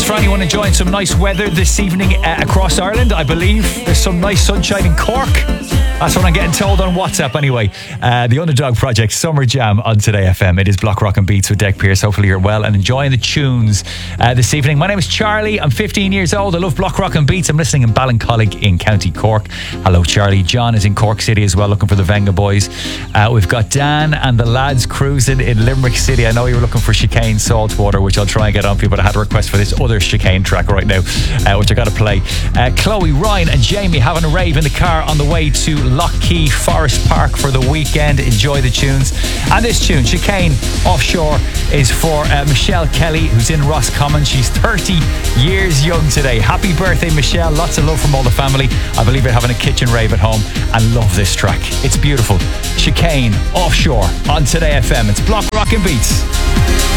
for anyone enjoying some nice weather this evening across Ireland. I believe there's some nice sunshine in Cork. That's what I'm getting told on WhatsApp anyway. The Underdog Project Summer Jam on Today FM. It is Block Rock and Beats with Dec Pearce. Hopefully you're well and enjoying the tunes this evening. My name is Charlie. I'm 15 years old. I love Block Rock and Beats. I'm listening in Ballincollig in County Cork. Hello, Charlie. John is in Cork City as well, looking for the Venga Boys. We've got Dan and the lads cruising in Limerick City. I know you were looking for Chicane Saltwater, which I'll try and get on for you, but I had a request for this other Chicane track right now, which I got to play. Chloe, Ryan and Jamie having a rave in the car on the way to Lockheed Forest Park for the weekend. Enjoy the tunes. And this tune, Chicane Offshore, is for Michelle Kelly, who's in Roscommon. She's 30 years young today. Happy birthday, Michelle. Lots of love from all the family. I believe you're having a kitchen rave at home and love this track. It's beautiful. Chicane Offshore on Today FM. It's Block Rock and Beats.